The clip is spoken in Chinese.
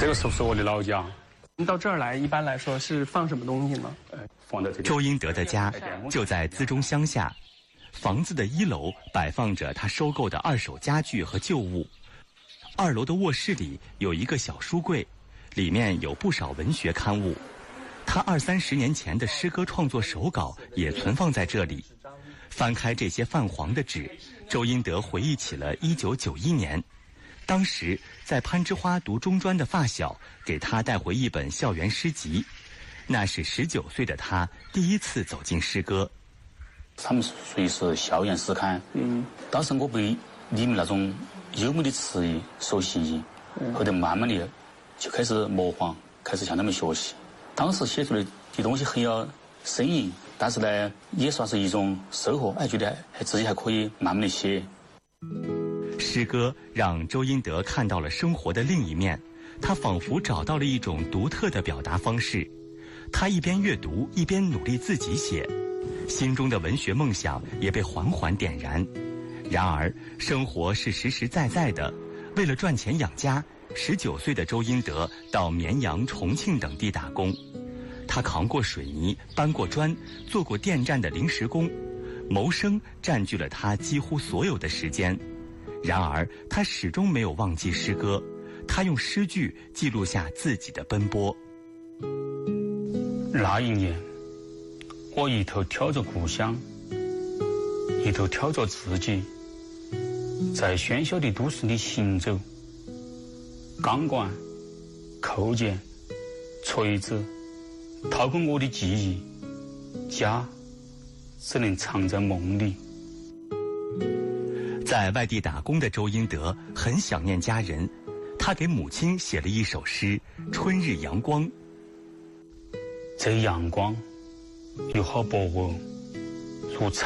这个是我的老家。 您到这儿来，一般来说是放什么东西呢？ 放在这里。 周英德的家就在资中乡下，房子的1楼摆放着他收购的2手家具和旧物，2楼的卧室里有一个小书柜，里面有不少文学刊物。他20-30年前的诗歌创作手稿也存放在这里。翻开这些泛黄的纸，周英德回忆起了1991年，当时在攀枝花读中专的发小给他带回一本校园诗集，那是19岁的他第一次走进诗歌。 他们属于是校园诗刊，当时我被里面那种优美的词语所吸引，后头慢慢的就开始模仿，开始向他们学习。当时写出的东西很有深意，但是呢，也算是一种收获，觉得自己还可以慢慢的写。 诗歌让周英德看到了生活的另一面，他仿佛找到了一种独特的表达方式。他一边阅读，一边努力自己写，心中的文学梦想也被缓缓点燃。然而，生活是实实在在的，为了赚钱养家，19岁的周英德到绵阳、重庆等地打工。他扛过水泥，搬过砖，做过电站的临时工，谋生占据了他几乎所有的时间。然而，他始终没有忘记诗歌，他用诗句记录下自己的奔波。 那一年，我一头挑着故乡，一头挑着自己，在喧嚣的都市里行走。钢管、扣件、锤子掏空我的记忆，家只能藏在梦里。 在外地打工的周英德很想念家人，他给母亲写了一首诗《春日阳光》。 这阳光有好薄哦，如